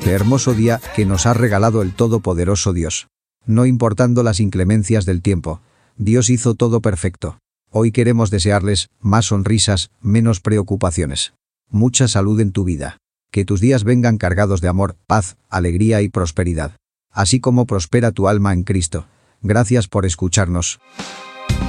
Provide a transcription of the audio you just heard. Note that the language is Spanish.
Qué hermoso día que nos ha regalado el Todopoderoso Dios. No importando las inclemencias del tiempo, Dios hizo todo perfecto. Hoy queremos desearles más sonrisas, menos preocupaciones. Mucha salud en tu vida. Que tus días vengan cargados de amor, paz, alegría y prosperidad. Así como prospera tu alma en Cristo. Gracias por escucharnos.